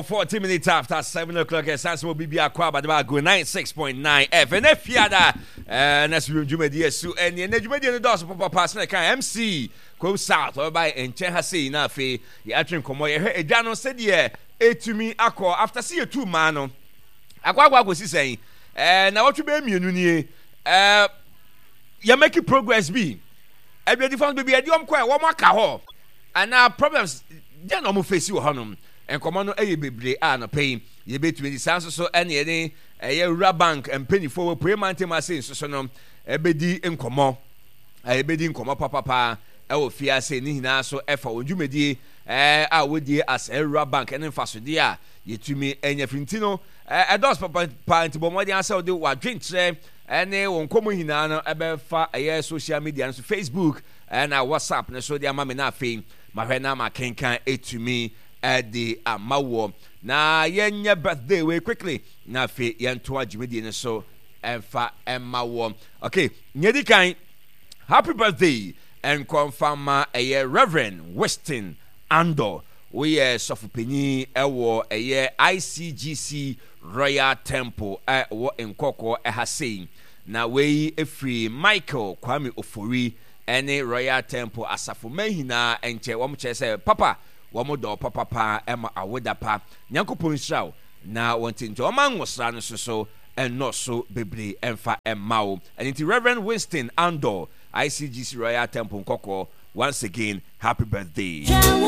40 minutes after 7 o'clock, Sansa will be Aqua, but about 96.9 F. And if you had that's Jumedia Su and Jumedia Dawson Papa Passner MC, go south or by and Chehasi Nafi, the Atrim Comoy, a Dano said, yeah, to me, Aqua, after see a 2 man. Aqua was he saying, now what you be me, you're making progress be. Every different baby, I do quite one more car, and now problems, then I'm face you, Honum. And command a baby no paying ye between the sounds so any a bank and penny forward pre-mountain my sins so no a bedi in common a bedi in common papa I will fear say Nina so effort would you medi I would dear as a bank and in fast dear ye to me and your frintino a dos papa pint but what the answer do what drink and they won't come in about far a year social media and Facebook and our WhatsApp and so their mamma nothing my friend my can to me at the Amawo. Na yenya birthday way quickly. Na fe yentoa jimedi ne so emfa Amawo. Okay, nyedi kan happy birthday and confirm a Reverend Weston Andor. We sofupeni ewo ICGC Royal Temple wo enkoko ehasei. Na we free Michael Kwame Ofori ene Royal Temple asafo mahina enche wo mche say papa Wamodo papa Emma Awodapa Nyankopon Shaw na wanting to man was ran so and not so bibli emfa emao and into Reverend Winston Andor ICGC Royal Temple Koko once again happy birthday.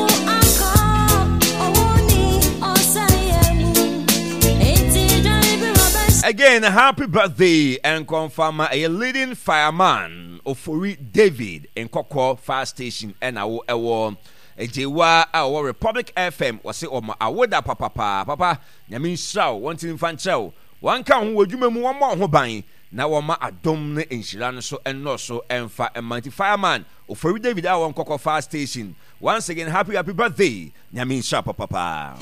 Again happy birthday and confirm a leading fireman Ofori David in Koko Fire Station and our Ejewa our Republic FM was say oma awoda papa nyame nhyiraw wantin fankyɛw wanka ho wadwuma mu wɔn ho ban na wɔn adom ne nhyira no so ɛnɔ so ɛmfa ɛmanti fireman Ofori David our Nkɔkɔ Fire Station once again happy birthday nyame nhyira papa.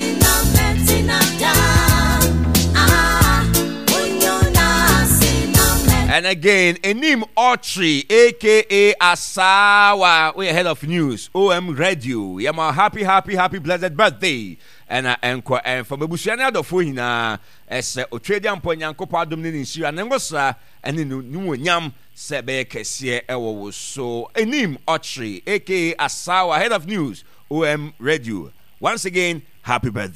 And again, Enim Autry, aka Asawa, we head of news, OM Radio. Yama happy blessed birthday. And enko and from Bushana do Fuhina, as Australian Ponyanko Padum in Shira Nangosa, and in New Yam Sebe Kessie Ewo. So Enim Autry, aka Asawa, head of news, OM Radio. Once again, happy birthday.